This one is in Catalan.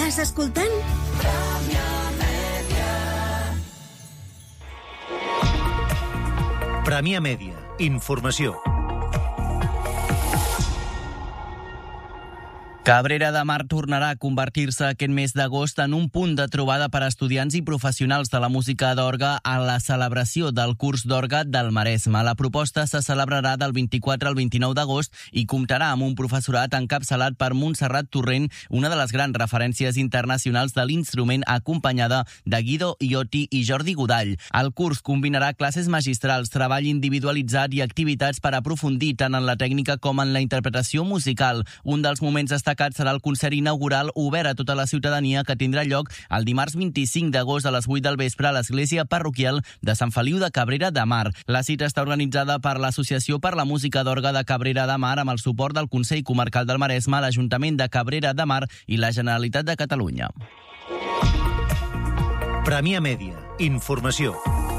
Estàs escoltant? Premià Mèdia. Informació. Cabrera de Mar tornarà a convertir-se aquest mes d'agost en un punt de trobada per a estudiants i professionals de la música d'orgue a la celebració del curs d'orgue del Maresme. La proposta se celebrarà del 24 al 29 d'agost i comptarà amb un professorat encapçalat per Montserrat Torrent, una de les grans referències internacionals de l'instrument, acompanyada de Guido Iotti i Jordi Godall. El curs combinarà classes magistrals, treball individualitzat i activitats per aprofundir tant en la tècnica com en la interpretació musical. Un dels moments destacats serà el concert inaugural obert a tota la ciutadania que tindrà lloc el dimarts 25 d'agost a les 8 del vespre a l'església parroquial de Sant Feliu de Cabrera de Mar. La cita està organitzada per l'Associació per la Música d'Orgue de Cabrera de Mar amb el suport del Consell Comarcal del Maresme, l'Ajuntament de Cabrera de Mar i la Generalitat de Catalunya. Premià Mèdia. Informació.